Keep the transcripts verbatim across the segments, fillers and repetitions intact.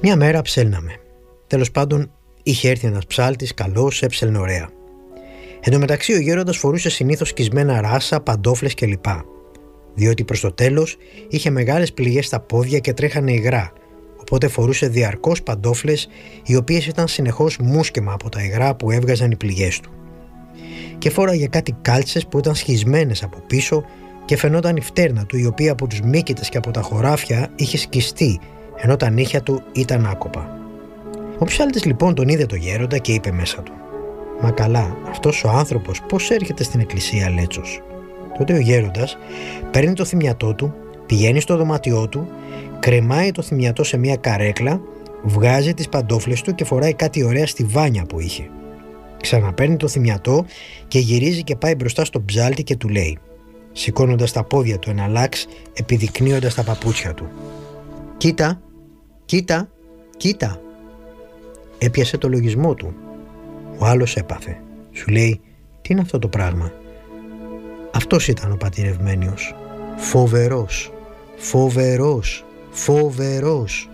Μια μέρα ψέλναμε. Τέλος πάντων, είχε έρθει ένας ψάλτης, καλός, έψελνε ωραία. Εν τω μεταξύ, ο γέροντας φορούσε συνήθως σκισμένα ράσα, παντόφλες κλπ. Διότι προς το τέλος είχε μεγάλες πληγές στα πόδια και τρέχανε υγρά, οπότε φορούσε διαρκώς παντόφλες, οι οποίες ήταν συνεχώς μουσκεμα από τα υγρά που έβγαζαν οι πληγές του. Και φόραγε κάτι κάλτσες που ήταν σχισμένες από πίσω και φαινόταν η φτέρνα του, η οποία από τους μύκητες και από τα χωράφια είχε σκιστεί, ενώ τα νύχια του ήταν άκοπα. Ο ψάλτης λοιπόν τον είδε το γέροντα και είπε μέσα του: «Μα καλά, αυτός ο άνθρωπος πώς έρχεται στην εκκλησία λέτσος?» Τότε ο γέροντας παίρνει το θυμιατό του, πηγαίνει στο δωμάτιό του, κρεμάει το θυμιατό σε μια καρέκλα, βγάζει τις παντόφλες του και φοράει κάτι ωραία στιβάνια που είχε. Ξαναπαίρνει το θυμιατό και γυρίζει και πάει μπροστά στον ψάλτη και του λέει, σηκώνοντας τα πόδια του εναλλάξ, επιδεικνύοντας τα παπούτσια του: «Κοίτα, κοίτα, κοίτα». Έπιασε το λογισμό του. Ο άλλος έπαθε. Σου λέει: «Τι είναι αυτό το πράγμα?» Αυτός ήταν ο πατήρ Ευμένιος. Φοβερός, φοβερός, φοβερός.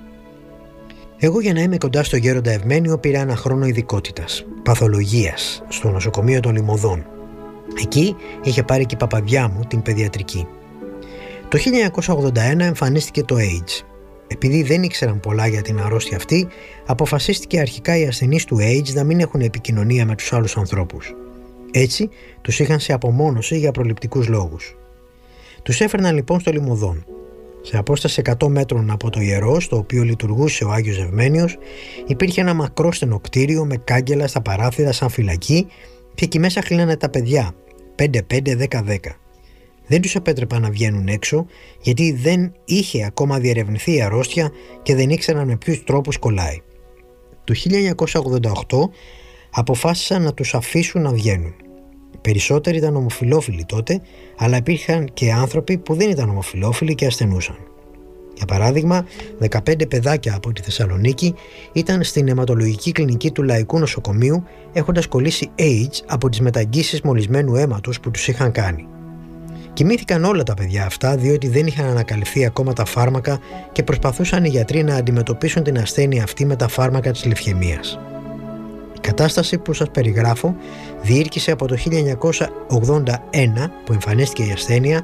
Εγώ, για να είμαι κοντά στο γέροντα Ευμένιο, πήρα ένα χρόνο ειδικότητας, παθολογίας, στο νοσοκομείο των Λιμωδών. Εκεί είχε πάρει και η παπαδιά μου την παιδιατρική. Το χίλια εννιακόσια ογδόντα ένα εμφανίστηκε το AIDS. Επειδή δεν ήξεραν πολλά για την αρρώστια αυτή, αποφασίστηκε αρχικά οι ασθενείς του AIDS να μην έχουν επικοινωνία με τους άλλους ανθρώπους. Έτσι, τους είχαν σε απομόνωση για προληπτικούς λόγους. Τους έφερναν λοιπόν στο Λιμωδόν. Σε απόσταση εκατό μέτρων από το ιερό, στο οποίο λειτουργούσε ο Άγιος Ευμένιος, υπήρχε ένα μακρόστενο κτίριο με κάγκελα στα παράθυρα σαν φυλακή και εκεί μέσα κλείνανε τα παιδιά, πέντε πέντε, δέκα δέκα. Δεν τους επέτρεπαν να βγαίνουν έξω, γιατί δεν είχε ακόμα διερευνηθεί η αρρώστια και δεν ήξεραν με ποιους τρόπους κολλάει. Το χίλια εννιακόσια ογδόντα οκτώ αποφάσισαν να τους αφήσουν να βγαίνουν. Περισσότεροι ήταν ομοφυλόφιλοι τότε, αλλά υπήρχαν και άνθρωποι που δεν ήταν ομοφυλόφιλοι και ασθενούσαν. Για παράδειγμα, δεκαπέντε παιδάκια από τη Θεσσαλονίκη ήταν στην αιματολογική κλινική του Λαϊκού Νοσοκομείου, έχοντας κολλήσει AIDS από τις μεταγγίσεις μολυσμένου αίματος που τους είχαν κάνει. Κοιμήθηκαν όλα τα παιδιά αυτά, διότι δεν είχαν ανακαλυφθεί ακόμα τα φάρμακα και προσπαθούσαν οι γιατροί να αντιμετωπίσουν την ασθένεια αυτή με τα φάρμακα της λευκαιμίας. Η κατάσταση που σας περιγράφω διήρκησε από το χίλια εννιακόσια ογδόντα ένα, που εμφανίστηκε η ασθένεια,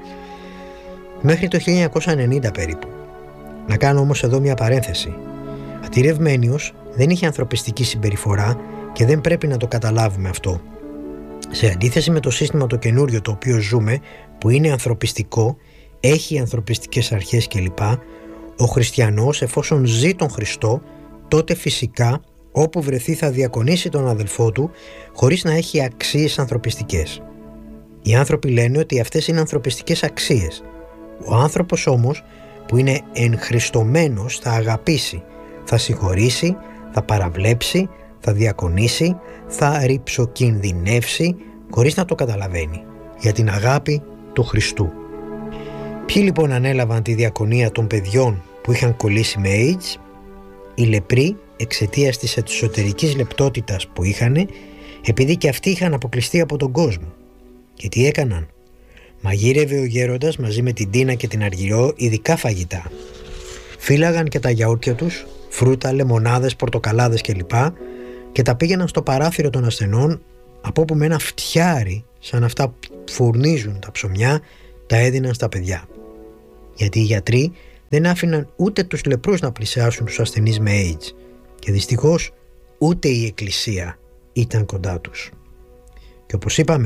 μέχρι το χίλια εννιακόσια ενενήντα περίπου. Να κάνω όμως εδώ μια παρένθεση. Πατήρ Ευμένιος δεν είχε ανθρωπιστική συμπεριφορά και δεν πρέπει να το καταλάβουμε αυτό. Σε αντίθεση με το σύστημα το καινούριο το οποίο ζούμε, που είναι ανθρωπιστικό, έχει ανθρωπιστικές αρχές κλπ, ο χριστιανός, εφόσον ζει τον Χριστό, τότε φυσικά όπου βρεθεί θα διακονήσει τον αδελφό του χωρίς να έχει αξίες ανθρωπιστικές. Οι άνθρωποι λένε ότι αυτές είναι ανθρωπιστικές αξίες. Ο άνθρωπος όμως που είναι εγχριστωμένος θα αγαπήσει, θα συγχωρήσει, θα παραβλέψει, θα διακονήσει, θα ρυψοκινδυνεύσει χωρίς να το καταλαβαίνει, για την αγάπη του Χριστού. Ποιοι λοιπόν ανέλαβαν τη διακονία των παιδιών που είχαν κολλήσει με AIDS? Οι λεπροί, εξαιτίας της εσωτερικής λεπτότητας που είχαν, επειδή και αυτοί είχαν αποκλειστεί από τον κόσμο. Και τι έκαναν? Μαγείρευε ο γέροντας μαζί με την Τίνα και την Αργυρό ειδικά φαγητά. Φύλαγαν και τα γιαούρτια τους, φρούτα, λεμονάδες, πορτοκαλάδες κλπ. Και τα πήγαιναν στο παράθυρο των ασθενών, από όπου με ένα φτιάρι, σαν αυτά που φουρνίζουν τα ψωμιά, τα έδιναν στα παιδιά. Γιατί οι γιατροί δεν άφηναν ούτε τους λεπρούς να πλησιάσουν τους ασθενείς με AIDS. Και δυστυχώς ούτε η Εκκλησία ήταν κοντά τους. Και όπως είπαμε,